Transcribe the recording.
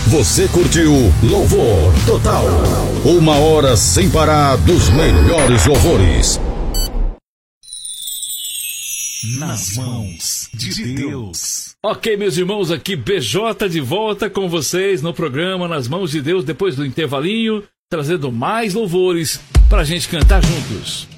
Você curtiu Louvor Total. 1 hora sem parar dos melhores louvores. Nas mãos de Deus. Ok, meus irmãos, aqui BJ de volta com vocês no programa Nas Mãos de Deus, depois do intervalinho, trazendo mais louvores pra gente cantar juntos.